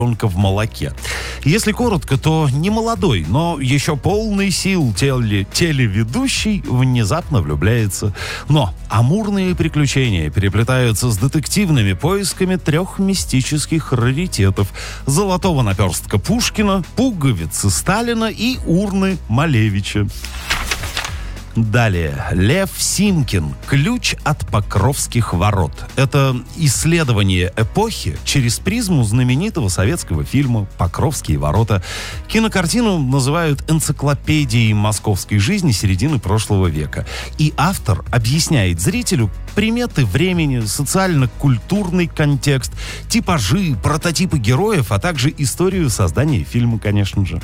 в молоке. Если коротко, то не молодой, но еще полный сил телеведущий внезапно влюбляется. Но амурные приключения переплетаются с детективными поисками 3 мистических раритетов: золотого наперстка Пушкина, пуговицы Сталина и урны Малевича. Далее. Лев Симкин. Ключ от Покровских ворот. Это исследование эпохи через призму знаменитого советского фильма «Покровские ворота». Кинокартину называют энциклопедией московской жизни середины прошлого века. И автор объясняет зрителю приметы времени, социально-культурный контекст, типажи, прототипы героев, а также историю создания фильма, конечно же.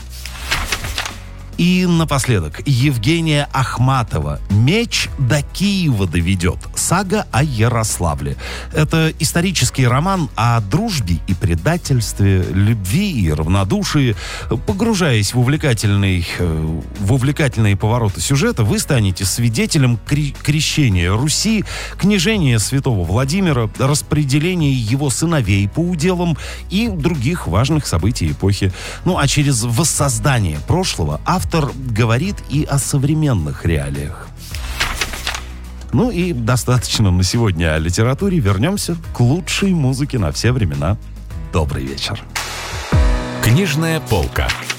И напоследок, Евгения Ахматова. «Меч до Киева доведет. Сага о Ярославле». Это исторический роман о дружбе и предательстве, любви и равнодушии. Погружаясь в увлекательные повороты сюжета, вы станете свидетелем крещения Руси, княжения святого Владимира, распределения его сыновей по уделам и других важных событий эпохи. Ну а через воссоздание прошлого автор говорит и о современных реалиях. Ну и достаточно на сегодня о литературе. Вернемся к лучшей музыке на все времена. Добрый вечер. Книжная полка.